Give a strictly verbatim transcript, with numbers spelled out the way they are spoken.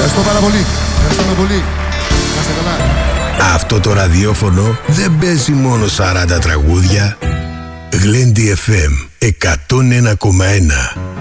Ευχαριστώ πάρα πολύ. Ευχαριστούμε πολύ. Να είστε καλά. Αυτό το ραδιόφωνο δεν παίζει μόνο σαράντα τραγούδια. Γλέντι εφ εμ εκατόν ένα κόμμα ένα.